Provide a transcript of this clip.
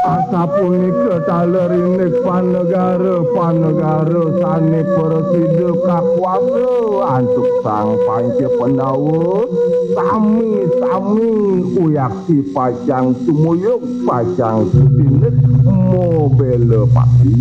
Asapunika talerining panegara sane presida kakuwasa antuk sang panca pendawa sami uyakti pajang tumuyuk pajang sudinet mobile pati